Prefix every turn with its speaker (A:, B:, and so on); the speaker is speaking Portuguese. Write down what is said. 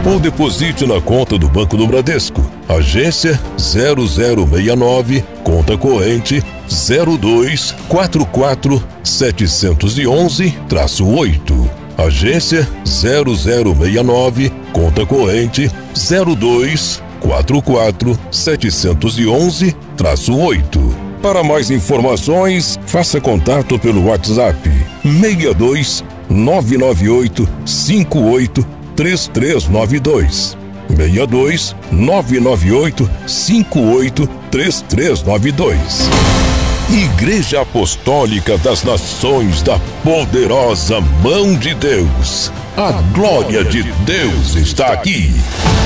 A: ou deposite na conta do Banco do Bradesco. Agência 0069, conta corrente 0244711-8. Agência 0069, conta corrente 0244711-8. Para mais informações, faça contato pelo WhatsApp 62 998 58 3392. 62 998 58 3392. Igreja Apostólica das Nações da Poderosa Mão de Deus. A glória de Deus está aqui.